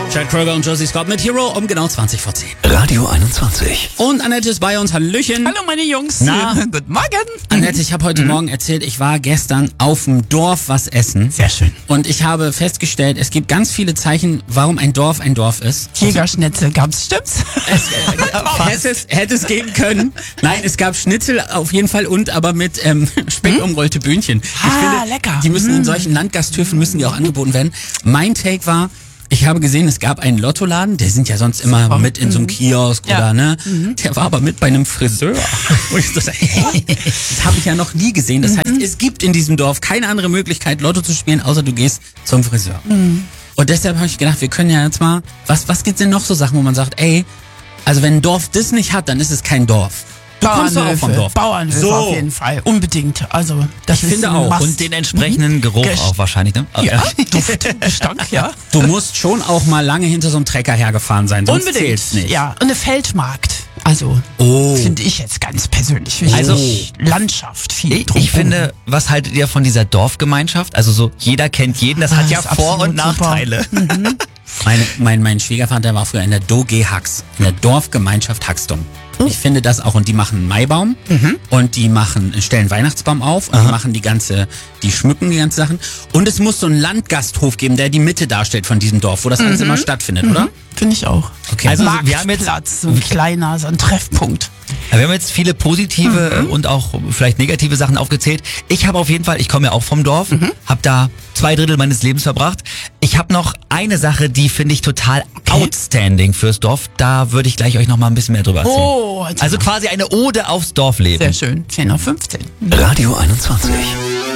Chad Kroeger und Josie Scott mit Hero um genau 20 vor 10. Radio 21. Und Annette ist bei uns. Hallöchen. Hallo meine Jungs. Na? Guten Morgen. Annette, ich habe heute Morgen erzählt, ich war gestern auf dem Dorf was essen. Sehr schön. Und ich habe festgestellt, es gibt ganz viele Zeichen, warum ein Dorf ist. Jägerschnitzel gab's, stimmt's? Hätte es geben können. Nein, es gab Schnitzel auf jeden Fall und aber mit Speck umrollte Böhnchen. Lecker. Die müssen in solchen Landgasthöfen müssen die auch angeboten werden. Mein Take war, ich habe gesehen, es gab einen Lottoladen, der sind ja sonst immer mit in so einem Kiosk oder ne? Der war aber mit bei einem Friseur. Und ich so, hey, das habe ich ja noch nie gesehen. Das heißt, es gibt in diesem Dorf keine andere Möglichkeit, Lotto zu spielen, außer du gehst zum Friseur. Und deshalb habe ich gedacht, wir können ja jetzt mal, was gibt's denn noch so Sachen, wo man sagt, ey, also wenn ein Dorf das nicht hat, dann ist es kein Dorf. Du kommst doch auch vom Dorf. Bauernhöfe So. auf jeden Fall. Unbedingt. Also, das Ich ist finde ein auch. Must. Und den entsprechenden Geruch auch wahrscheinlich, ne? Ja, Duft, Gestank, ja. Du musst schon auch mal lange hinter so einem Trecker hergefahren sein, sonst Unbedingt. zählt's nicht. Ja, und eine Feldmarkt. Also, finde ich jetzt ganz persönlich wichtig. Also, Landschaft, viel Ich drumherum. finde, was haltet ihr von dieser Dorfgemeinschaft? Also so, jeder kennt jeden, das hat ja das ist Vor- und absolut super. Nachteile. Mein Schwiegervater war früher in der DOG Hax, in der Dorfgemeinschaft Haxdom. Ich finde das auch, und die machen einen Maibaum und die stellen Weihnachtsbaum auf und die schmücken die ganzen Sachen. Und es muss so einen Landgasthof geben, der die Mitte darstellt von diesem Dorf, wo das alles immer stattfindet, oder? Finde ich auch. Okay. Also, Also, wir haben jetzt- Marktplatz, so ein kleiner, so ein Treffpunkt. Wir haben jetzt viele positive und auch vielleicht negative Sachen aufgezählt. Ich habe auf jeden Fall, ich komme ja auch vom Dorf, habe da 2/3 meines Lebens verbracht. Ich habe noch eine Sache, die finde ich total outstanding fürs Dorf. Da würde ich gleich euch noch mal ein bisschen mehr drüber erzählen. Oh, Also quasi eine Ode aufs Dorfleben. sehr schön. 10:15 Uhr. Radio 21.